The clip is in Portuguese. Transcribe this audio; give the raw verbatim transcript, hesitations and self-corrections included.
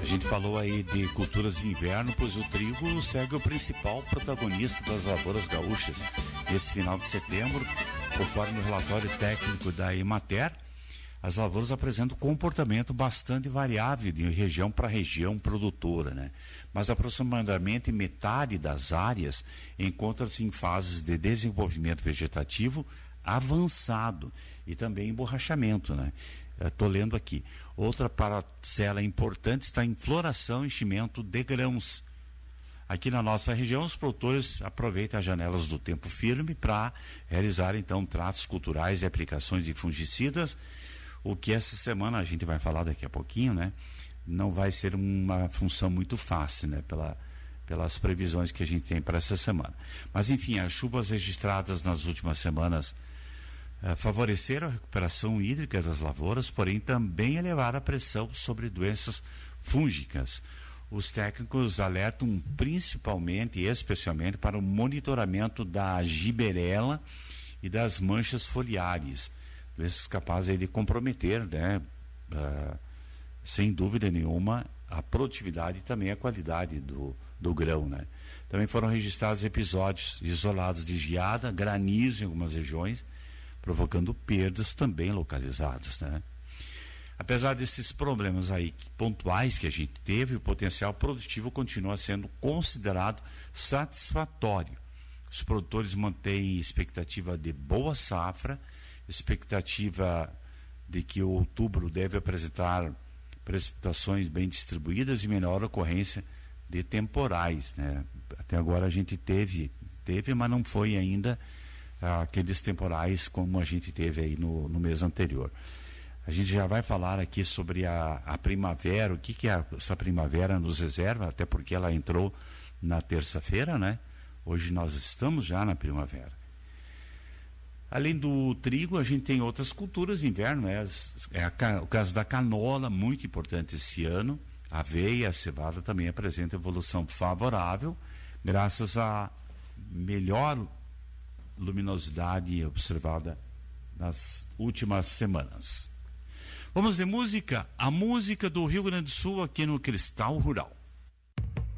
gente falou aí de culturas de inverno, pois o trigo segue o principal protagonista das lavouras gaúchas. Nesse final de setembro, conforme o relatório técnico da Emater, as lavouras apresentam um comportamento bastante variável de região para região produtora, né? Mas aproximadamente metade das áreas encontra-se em fases de desenvolvimento vegetativo avançado e também emborrachamento, né? Estou lendo aqui. Outra parcela importante está em floração e enchimento de grãos. Aqui na nossa região, os produtores aproveitam as janelas do tempo firme para realizar então tratos culturais e aplicações de fungicidas, o que essa semana a gente vai falar daqui a pouquinho, né? Não vai ser uma função muito fácil, né? Pela, pelas previsões que a gente tem para essa semana. Mas enfim, as chuvas registradas nas últimas semanas Uh, favoreceram a recuperação hídrica das lavouras, porém também elevaram a pressão sobre doenças fúngicas. Os técnicos alertam principalmente e especialmente para o monitoramento da giberela e das manchas foliares, doenças capazes de comprometer, né, uh, sem dúvida nenhuma, a produtividade e também a qualidade do, do grão, né? Também foram registrados episódios isolados de geada, granizo em algumas regiões, provocando perdas também localizadas, né? Apesar desses problemas aí pontuais que a gente teve, o potencial produtivo continua sendo considerado satisfatório. Os produtores mantêm expectativa de boa safra, expectativa de que o outubro deve apresentar precipitações bem distribuídas e menor ocorrência de temporais, né? Até agora a gente teve, teve, mas não foi ainda aqueles temporais como a gente teve aí no, no mês anterior. A gente já vai falar aqui sobre a, a primavera, o que que a, essa primavera nos reserva, até porque ela entrou na terça-feira, né? Hoje nós estamos já na primavera. Além do trigo, a gente tem outras culturas de inverno, né? As, é a, o caso da canola, muito importante esse ano. A aveia, a cevada também apresenta evolução favorável, graças a melhor luminosidade observada nas últimas semanas. Vamos de música, a música do Rio Grande do Sul aqui no Cristal Rural.